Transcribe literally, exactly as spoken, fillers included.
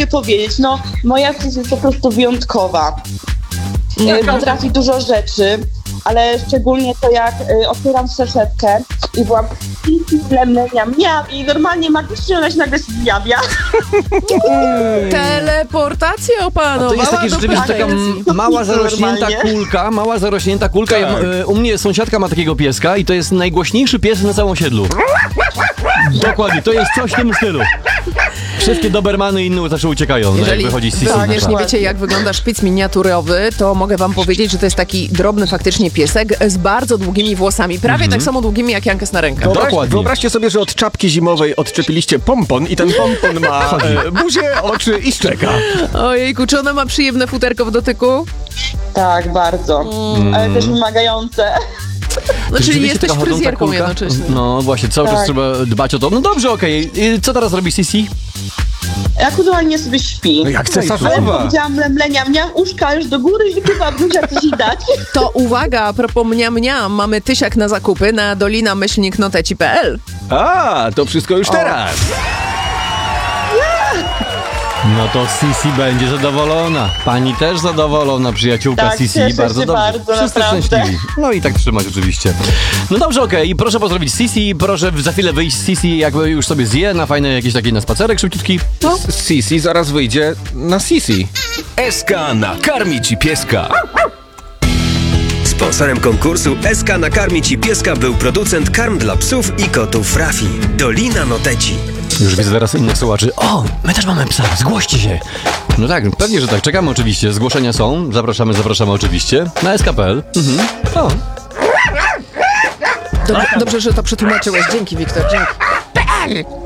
mogę powiedzieć? No, moja Sisi jest po prostu wyjątkowa. E, Potrafi dużo rzeczy, ale szczególnie to jak e, otwieram saszetkę i byłam lemlenia miam i normalnie magicznie ona się nagle zjawia. Teleportację opanowała. To jest takie rzeczywiście taka m- mała zarośnięta Normalnie. kulka, mała zarośnięta kulka. Ja, Tak. y, u mnie sąsiadka ma takiego pieska i to jest najgłośniejszy pies na całym osiedlu. Dokładnie, to jest coś w tym stylu. Wszystkie dobermany i inne zawsze uciekają, no, jak Jeżeli wychodzi z wy Sisi. również Tak. nie wiecie, jak wygląda szpic miniaturowy, to mogę wam powiedzieć, że to jest taki drobny faktycznie piesek z bardzo długimi włosami. Prawie tak samo długimi jak Jankes na rękach. Wyobraź, Dokładnie. wyobraźcie sobie, że od czapki zimowej odczepiliście pompon i ten pompon ma e, buzię, oczy i szczeka. Ojejku, czy ona ma przyjemne futerko w dotyku? Tak, bardzo. Ale też wymagające. No, czyli Rzeczywiście jesteś taka chodząca fryzjerką kulka? jednocześnie. No właśnie, cały czas Tak. trzeba dbać o to. No dobrze, okej. I co teraz robi Sisi? Aktualnie sobie śpi. No jak Ale cesarzowa. powiedziałam lemlenia, miałam uszka już do góry i chyba buzia coś jej dać. To uwaga, a propos mniam mniam, mamy tysiak na zakupy na dolina myślnik noteci kropka p l. A, to wszystko już teraz. No to Sisi będzie zadowolona. Pani też zadowolona, przyjaciółka Tak, Sisi. cieszę Bardzo się dobrze. bardzo, Wszyscy naprawdę. szczęśliwi. No i tak trzymać oczywiście. No dobrze, okej. Proszę pozdrowić Sisi. Proszę za chwilę wyjść z Sisi, jakby już sobie zje na fajny jakiś taki na spacerek szybciutki. No. Sisi zaraz wyjdzie na Sisi. S K nakarmi ci pieska. Sponsorem konkursu S K nakarmi ci pieska był producent karm dla psów i kotów Rafi. Dolina Noteci. Już widzę teraz innych słuchaczy. O, my też mamy psa, zgłoście się. No tak, pewnie, że tak. Czekamy oczywiście. Zgłoszenia są. Zapraszamy, zapraszamy oczywiście. Na S K kropka p l. Mhm. O. Dobrze, dobrze, że to przetłumaczyłeś. Dzięki, Wiktor, dzięki.